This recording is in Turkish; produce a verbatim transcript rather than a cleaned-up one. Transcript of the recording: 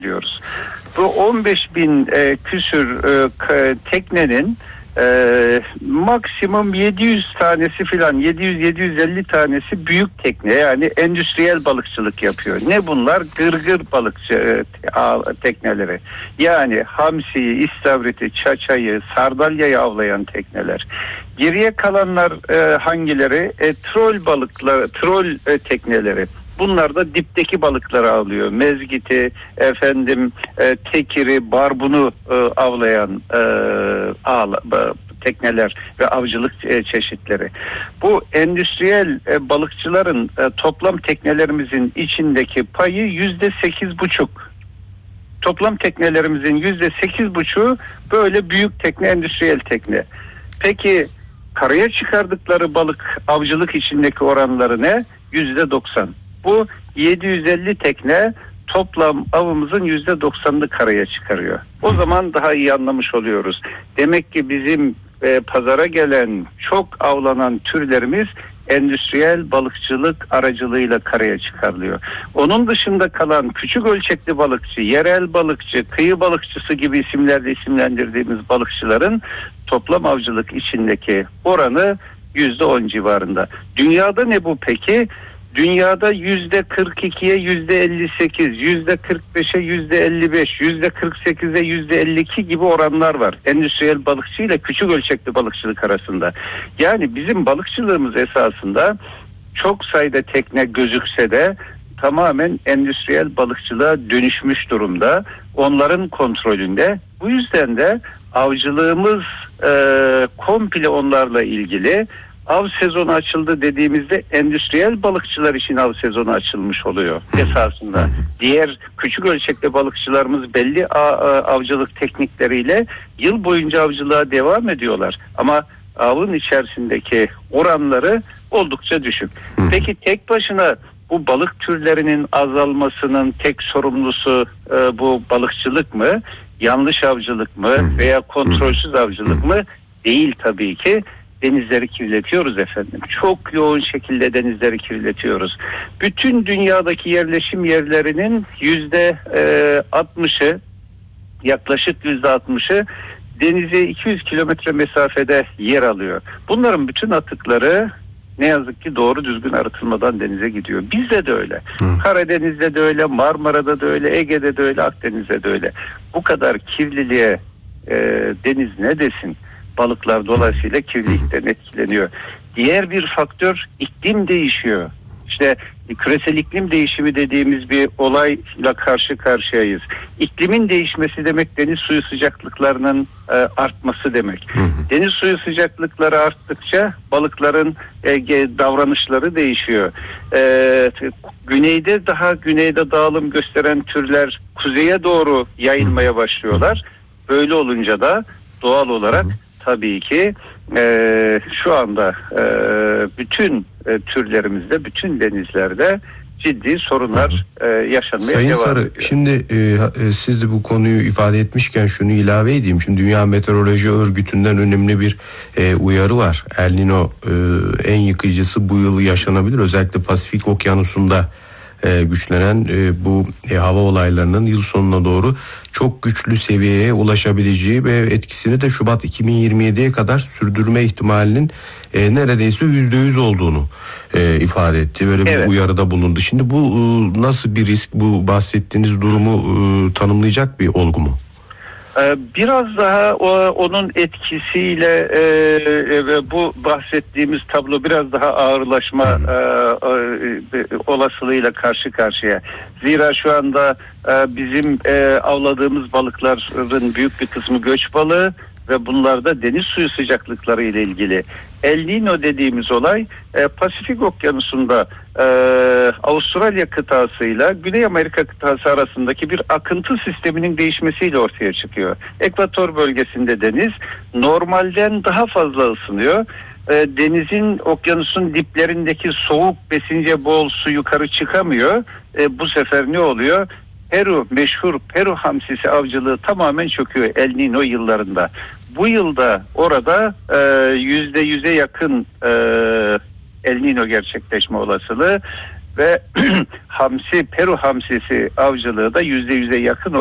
diyoruz. Bu on beş bin e, küsür e, k- teknenin e, maksimum yedi yüz tanesi filan, yedi yüz yedi yüz elli tanesi büyük tekne, yani endüstriyel balıkçılık yapıyor. Ne bunlar? Gırgır balıkçı e, tekneleri. Yani hamsiyi, istavriti, çaçayı, sardalyayı avlayan tekneler. Geriye kalanlar e, hangileri? E, trol balıkları, trol e, tekneleri. Bunlar da dipteki balıkları avlıyor. Mezgiti, efendim e, tekiri, barbunu e, avlayan e, ağla, e, tekneler ve avcılık e, çeşitleri. Bu endüstriyel e, balıkçıların e, toplam teknelerimizin içindeki payı yüzde sekiz buçuk. Toplam teknelerimizin yüzde sekiz buçuğu böyle büyük tekne, endüstriyel tekne. Peki karaya çıkardıkları balık avcılık içindeki oranları ne? yüzde doksan. Bu yedi yüz elli tekne toplam avımızın yüzde doksanını karaya çıkarıyor. O zaman daha iyi anlamış oluyoruz. Demek ki bizim e, pazara gelen çok avlanan türlerimiz endüstriyel balıkçılık aracılığıyla karaya çıkarılıyor. Onun dışında kalan küçük ölçekli balıkçı, yerel balıkçı, kıyı balıkçısı gibi isimlerle isimlendirdiğimiz balıkçıların toplam avcılık içindeki oranı yüzde on civarında. Dünyada ne bu peki? Dünyada yüzde kırk ikiye yüzde elli sekiz, yüzde kırk beşe yüzde elli beş, yüzde kırk sekize yüzde elli iki gibi oranlar var. Endüstriyel balıkçı ile küçük ölçekli balıkçılık arasında. Yani bizim balıkçılığımız esasında çok sayıda tekne gözükse de tamamen endüstriyel balıkçılığa dönüşmüş durumda. Onların kontrolünde. Bu yüzden de avcılığımız e, komple onlarla ilgili. Av sezonu açıldı dediğimizde endüstriyel balıkçılar için av sezonu açılmış oluyor esasında. Diğer küçük ölçekli balıkçılarımız belli avcılık teknikleriyle yıl boyunca avcılığa devam ediyorlar. Ama avın içerisindeki oranları oldukça düşük. Peki tek başına bu balık türlerinin azalmasının tek sorumlusu e, bu balıkçılık mı? Yanlış avcılık mı? Veya kontrolsüz avcılık mı? Değil tabii ki. Denizleri kirletiyoruz efendim. Çok yoğun şekilde denizleri kirletiyoruz. Bütün dünyadaki yerleşim yerlerinin yüzde altmışı, yaklaşık yüzde altmışı denize iki yüz kilometre mesafede yer alıyor. Bunların bütün atıkları ne yazık ki doğru düzgün arıtılmadan denize gidiyor. Bizde de öyle. Hı. Karadeniz'de de öyle, Marmara'da da öyle, Ege'de de öyle, Akdeniz'de de öyle. Bu kadar kirliliğe e, deniz ne desin? Balıklar dolayısıyla kirlilikten etkileniyor. Diğer bir faktör iklim değişiyor. İşte küresel iklim değişimi dediğimiz bir olayla karşı karşıyayız. İklimin değişmesi demek deniz suyu sıcaklıklarının e, artması demek. Hı hı. Deniz suyu sıcaklıkları arttıkça balıkların e, davranışları değişiyor. E, güneyde daha güneyde dağılım gösteren türler kuzeye doğru yayılmaya başlıyorlar. Böyle olunca da doğal olarak tabii ki e, şu anda e, bütün e, türlerimizde, bütün denizlerde ciddi sorunlar e, yaşanmaya Sayın devam Sarı, ediyor. şimdi e, siz de bu konuyu ifade etmişken şunu ilave edeyim. Şimdi Dünya Meteoroloji Örgütü'nden önemli bir e, uyarı var. El Niño e, en yıkıcısı bu yıl yaşanabilir. Özellikle Pasifik Okyanusu'nda e, güçlenen e, bu e, hava olaylarının yıl sonuna doğru çok güçlü seviyeye ulaşabileceği ve etkisini de Şubat iki bin yirmi yediye kadar sürdürme ihtimalinin e, neredeyse yüzde yüz olduğunu e, ifade etti. Böyle bir evet. uyarıda bulundu. Şimdi bu e, nasıl bir risk, bu bahsettiğiniz durumu e, tanımlayacak bir olgu mu? Biraz daha o, onun etkisiyle e, ve bu bahsettiğimiz tablo biraz daha ağırlaşma e, e, olasılığıyla karşı karşıya. Zira şu anda e, bizim e, avladığımız balıkların büyük bir kısmı göç balığı ve bunlarda deniz suyu sıcaklıkları ile ilgili. El Niño dediğimiz olay e, Pasifik Okyanusu'nda e, Avustralya kıtasıyla Güney Amerika kıtası arasındaki bir akıntı sisteminin değişmesiyle ortaya çıkıyor. Ekvator bölgesinde deniz normalden daha fazla ısınıyor. E, denizin, okyanusun diplerindeki soğuk besince bol su yukarı çıkamıyor. E, bu sefer ne oluyor? Peru, meşhur Peru hamsisi avcılığı tamamen çöküyor El Niño yıllarında. Bu yılda orada yüzde yüze yakın e, El Niño gerçekleşme olasılığı. ve hamsi, Peru hamsisi avcılığı da yüzde yüze yakın